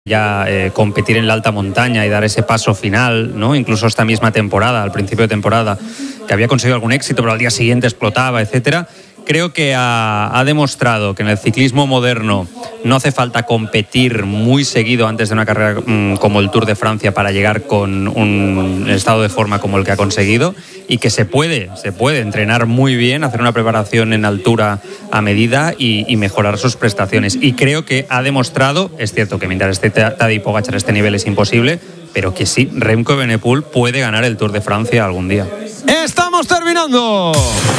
ya competir en la alta montaña y dar ese paso final, ¿no? Incluso esta misma temporada, al principio de temporada, que había conseguido algún éxito, pero al día siguiente explotaba, etcétera. Creo que ha demostrado que en el ciclismo moderno no hace falta competir muy seguido antes de una carrera como el Tour de Francia para llegar con un estado de forma como el que ha conseguido, y que se puede entrenar muy bien, hacer una preparación en altura a medida y mejorar sus prestaciones. Y creo que ha demostrado, es cierto que mientras esté Tadej Pogačar a este nivel es imposible, pero que sí, Remco Evenepoel puede ganar el Tour de Francia algún día. ¡Estamos terminando!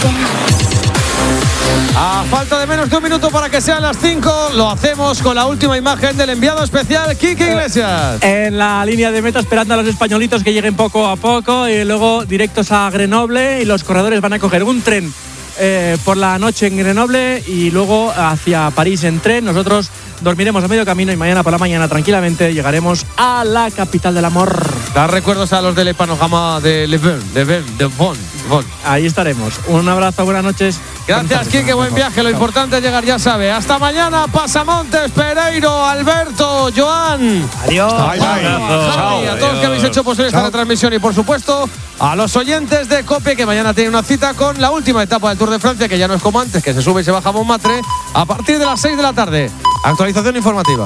A falta de menos de un minuto para que sean las 5, lo hacemos con la última imagen del enviado especial, Quique Iglesias. En la línea de meta esperando a los españolitos que lleguen poco a poco y luego directos a Grenoble, y los corredores van a coger un tren por la noche en Grenoble y luego hacia París en tren. Nosotros dormiremos a medio camino y mañana por la mañana tranquilamente llegaremos a la capital del amor. Da recuerdos a los del panorama de Von. Ahí estaremos. Un abrazo, buenas noches. Gracias, Quique, buen viaje. Lo importante es llegar, ya sabe. Hasta mañana, Pasamontes, Pereiro, Alberto, Joan. Adiós. Javi, a todos los que habéis hecho posible esta retransmisión, y por supuesto a los oyentes de COPE, que mañana tienen una cita con la última etapa del Tour de Francia, que ya no es como antes, que se sube y se baja a Montmartre a partir de las 6 de la tarde. Actualización informativa.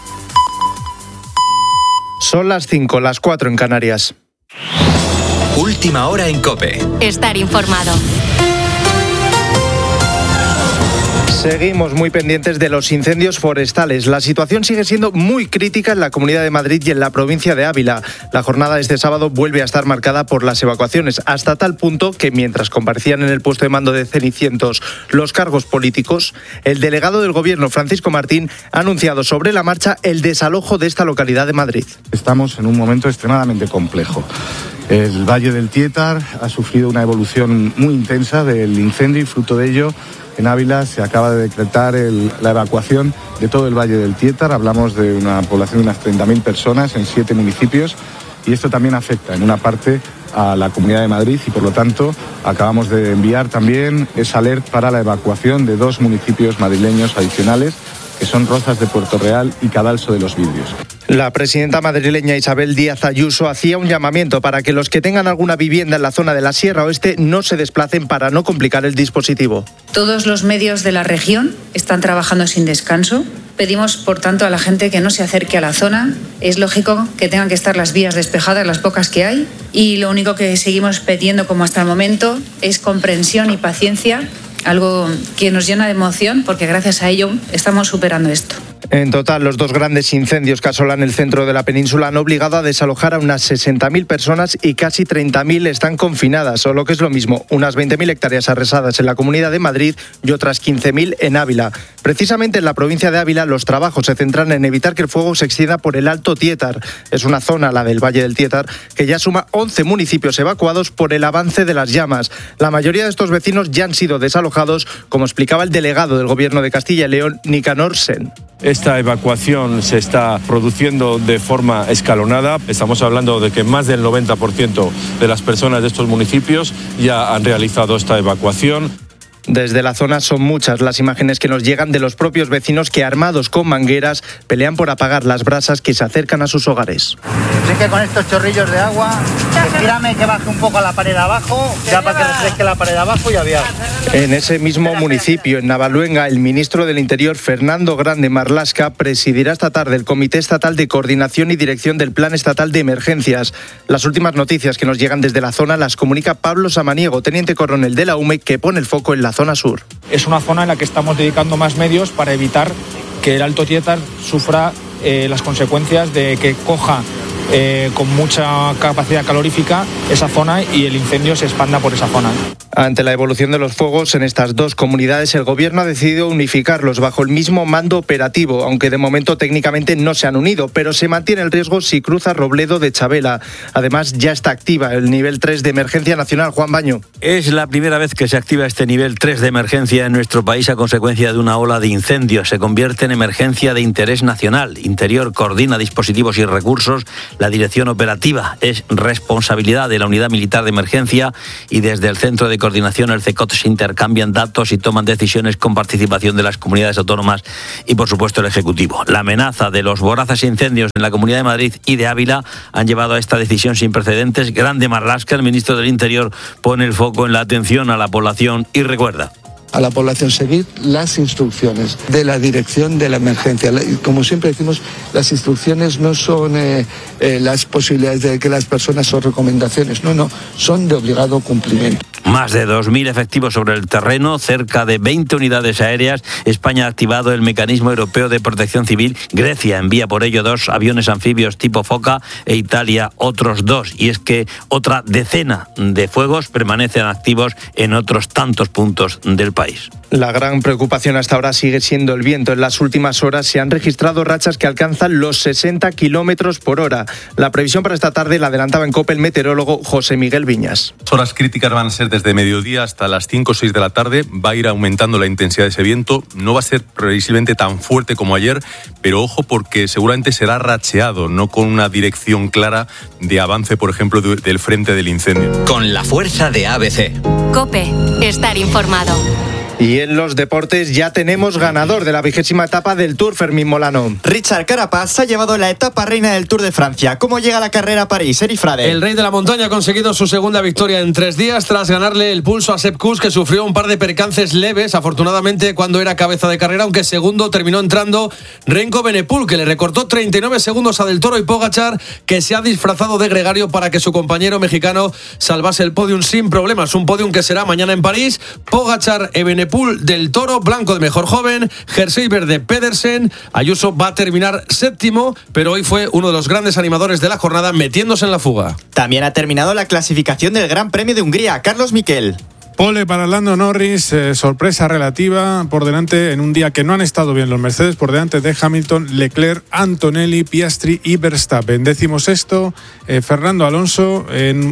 Son las 5, las 4 en Canarias. Última hora en COPE. Estar informado. Seguimos muy pendientes de los incendios forestales. La situación sigue siendo muy crítica en la Comunidad de Madrid y en la provincia de Ávila. La jornada de este sábado vuelve a estar marcada por las evacuaciones, hasta tal punto que mientras comparecían en el puesto de mando de Cenicientos los cargos políticos, el delegado del Gobierno, Francisco Martín, ha anunciado sobre la marcha el desalojo de esta localidad de Madrid. Estamos en un momento extremadamente complejo. El Valle del Tietar ha sufrido una evolución muy intensa del incendio y fruto de ello, en Ávila se acaba de decretar la evacuación de todo el Valle del Tietar. Hablamos de una población de unas 30.000 personas en 7 municipios, y esto también afecta en una parte a la Comunidad de Madrid, y por lo tanto acabamos de enviar también esa alerta para la evacuación de 2 municipios madrileños adicionales, que son Rozas de Puerto Real y Cadalso de los Vidrios. La presidenta madrileña Isabel Díaz Ayuso hacía un llamamiento para que los que tengan alguna vivienda en la zona de la Sierra Oeste no se desplacen para no complicar el dispositivo. Todos los medios de la región están trabajando sin descanso. Pedimos, por tanto, a la gente que no se acerque a la zona. Es lógico que tengan que estar las vías despejadas, las pocas que hay, y lo único que seguimos pidiendo, como hasta el momento, es comprensión y paciencia, algo que nos llena de emoción, porque gracias a ello estamos superando esto. En total, los 2 grandes incendios que asolan el centro de la península han obligado a desalojar a unas 60.000 personas y casi 30.000 están confinadas, o lo que es lo mismo, unas 20.000 hectáreas arrasadas en la Comunidad de Madrid y otras 15.000 en Ávila. Precisamente en la provincia de Ávila, los trabajos se centran en evitar que el fuego se extienda por el Alto Tietar. Es una zona, la del Valle del Tietar, que ya suma 11 municipios evacuados por el avance de las llamas. La mayoría de estos vecinos ya han sido desalojados, como explicaba el delegado del Gobierno de Castilla y León, Nicanor Sen. Esta evacuación se está produciendo de forma escalonada. Estamos hablando de que más del 90% de las personas de estos municipios ya han realizado esta evacuación. Desde la zona son muchas las imágenes que nos llegan de los propios vecinos que, armados con mangueras, pelean por apagar las brasas que se acercan a sus hogares. Así que con estos chorrillos de agua, tírame que baje un poco a la pared de abajo, ya para que refresque la pared de abajo y aviar. En ese mismo municipio, en Navaluenga, el ministro del Interior, Fernando Grande Marlaska, presidirá esta tarde el Comité Estatal de Coordinación y Dirección del Plan Estatal de Emergencias. Las últimas noticias que nos llegan desde la zona las comunica Pablo Samaniego, teniente coronel de la UME, que pone el foco en la zona sur. Es una zona en la que estamos dedicando más medios para evitar que el Alto Tietar sufra las consecuencias de que coja con mucha capacidad calorífica esa zona y el incendio se expanda por esa zona. Ante la evolución de los fuegos en estas 2 comunidades, el Gobierno ha decidido unificarlos bajo el mismo mando operativo, aunque de momento técnicamente no se han unido, pero se mantiene el riesgo si cruza Robledo de Chabela. Además, ya está activa el nivel 3 de emergencia nacional. Juan Baño. Es la primera vez que se activa este nivel 3 de emergencia en nuestro país a consecuencia de una ola de incendios. Se convierte en emergencia de interés nacional. Interior coordina dispositivos y recursos. La dirección operativa es responsabilidad de la Unidad Militar de Emergencia y desde el Centro de Coordinación, el CECOT, se intercambian datos y toman decisiones con participación de las comunidades autónomas y, por supuesto, el Ejecutivo. La amenaza de los voraces incendios en la Comunidad de Madrid y de Ávila han llevado a esta decisión sin precedentes. Grande Marlaska, el ministro del Interior, pone el foco en la atención a la población y recuerda a la población seguir las instrucciones de la dirección de la emergencia. Como siempre decimos, las instrucciones no son las posibilidades de que las personas son recomendaciones, no, son de obligado cumplimiento. Más de 2.000 efectivos sobre el terreno, cerca de 20 unidades aéreas. España ha activado el Mecanismo Europeo de Protección Civil. Grecia envía por ello 2 aviones anfibios tipo Foca e Italia otros 2. Y es que otra decena de fuegos permanecen activos en otros tantos puntos del país. La gran preocupación hasta ahora sigue siendo el viento. En las últimas horas se han registrado rachas que alcanzan los 60 kilómetros por hora. La previsión para esta tarde la adelantaba en COPE el meteorólogo José Miguel Viñas. Las horas críticas van a ser desde mediodía hasta las 5 o 6 de la tarde. Va a ir aumentando la intensidad de ese viento. No va a ser previsiblemente tan fuerte como ayer, pero ojo porque seguramente será racheado, no con una dirección clara de avance, por ejemplo, del frente del incendio. Con la fuerza de ABC. COPE. Estar informado. Y en los deportes ya tenemos ganador de la 20ª etapa del Tour, Fermín Molano. Richard Carapaz se ha llevado la etapa reina del Tour de Francia. ¿Cómo llega la carrera a París, Eri Frade? El rey de la montaña ha conseguido su segunda victoria en 3 días tras ganarle el pulso a Sepp Kuss, que sufrió un par de percances leves, afortunadamente, cuando era cabeza de carrera, aunque segundo terminó entrando Renko Benepul, que le recortó 39 segundos a Del Toro y Pogačar, que se ha disfrazado de gregario para que su compañero mexicano salvase el podium sin problemas. Un podium que será mañana en París. Pogačar, Benepul, Del Toro, blanco de mejor joven, jersey verde Pedersen. Ayuso va a terminar séptimo, pero hoy fue uno de los grandes animadores de la jornada metiéndose en la fuga. También ha terminado la clasificación del Gran Premio de Hungría. Carlos Miquel. Pole para Lando Norris, sorpresa relativa por delante en un día que no han estado bien los Mercedes, por delante de Hamilton, Leclerc, Antonelli, Piastri y Verstappen. 16º, Fernando Alonso,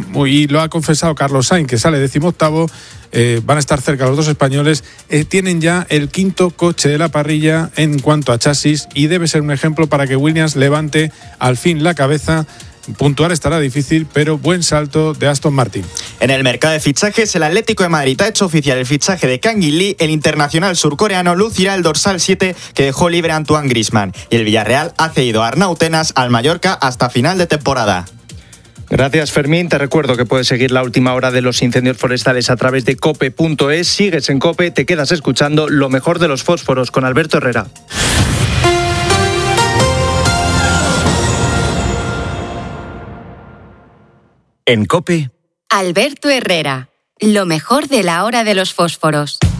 y lo ha confesado Carlos Sainz, que sale 18º. Van a estar cerca los dos españoles. Tienen ya el 5º coche de la parrilla en cuanto a chasis y debe ser un ejemplo para que Williams levante al fin la cabeza. Puntuar estará difícil, pero buen salto de Aston Martin. En el mercado de fichajes, el Atlético de Madrid ha hecho oficial el fichaje de Kang In Lee. El internacional surcoreano lucirá el dorsal 7 que dejó libre a Antoine Griezmann. Y el Villarreal ha cedido a Arnau Tenas al Mallorca hasta final de temporada. Gracias, Fermín. Te recuerdo que puedes seguir la última hora de los incendios forestales a través de cope.es. Sigues en COPE, te quedas escuchando lo mejor de los fósforos con Alberto Herrera. En COPE, Alberto Herrera, lo mejor de la hora de los fósforos.